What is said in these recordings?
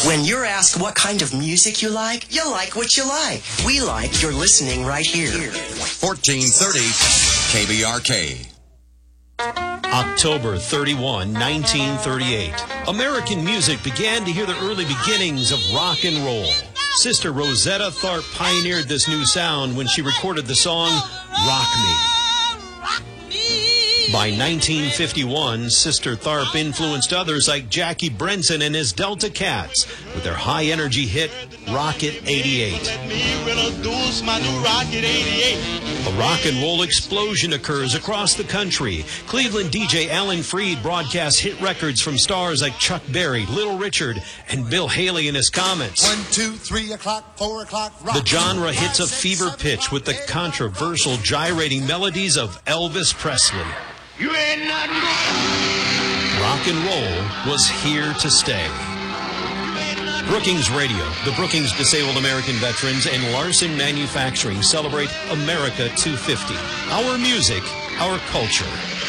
When you're asked what kind of music you like what you like. We like you're listening right here. 1430 KBRK. October 31, 1938. American music began to hear the early beginnings of rock and roll. Sister Rosetta Tharpe pioneered this new sound when she recorded the song Rock Me. By 1951, Sister Tharpe influenced others like Jackie Brenson and his Delta Cats with their high-energy hit, Rocket 88. A rock and roll explosion occurs across the country. Cleveland DJ Alan Freed broadcasts hit records from stars like Chuck Berry, Little Richard, and Bill Haley in his comments. 1, 2, 3 o'clock, 4 o'clock, rock. The genre hits a fever pitch with the controversial gyrating melodies of Elvis Presley. You ain't nothing Rock and roll was here to stay. Brookings Radio, the Brookings Disabled American Veterans, and Larson Manufacturing celebrate America 250. Our music, our culture.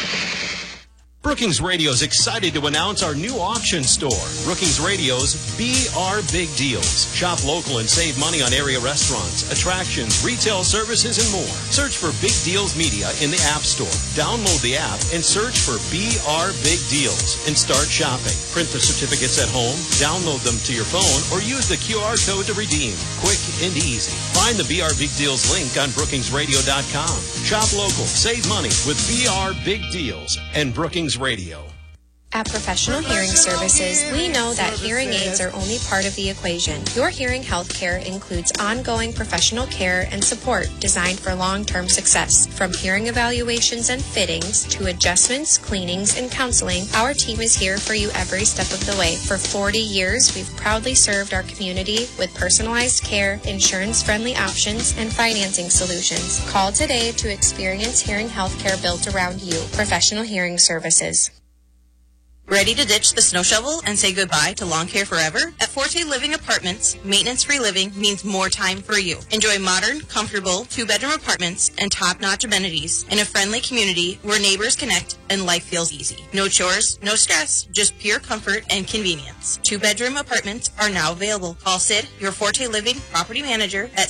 Brookings Radio is excited to announce our new auction store, Brookings Radio's BR Big Deals. Shop local and save money on area restaurants, attractions, retail services, and more. Search for Big Deals Media in the App Store. Download the app and search for BR Big Deals and start shopping. Print the certificates at home, download them to your phone, or use the QR code to redeem. Quick and easy. Find the BR Big Deals link on brookingsradio.com. Shop local, save money with BR Big Deals and Brookings Radio. At Professional Hearing Services, we know that hearing aids are only part of the equation. Your hearing health care includes ongoing professional care and support designed for long-term success. From hearing evaluations and fittings to adjustments, cleanings, and counseling, our team is here for you every step of the way. For 40 years, we've proudly served our community with personalized care, insurance-friendly options, and financing solutions. Call today to experience hearing health care built around you. Professional Hearing Services. Ready to ditch the snow shovel and say goodbye to lawn care forever? At Forte Living Apartments, maintenance-free living means more time for you. Enjoy modern, comfortable, two-bedroom apartments and top-notch amenities in a friendly community where neighbors connect and life feels easy. No chores, no stress, just pure comfort and convenience. Two-bedroom apartments are now available. Call Sid, your Forte Living property manager, at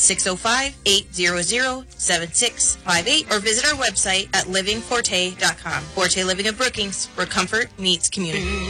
605-800-7658 or visit our website at livingforte.com. Forte Living of Brookings, where comfort meets community.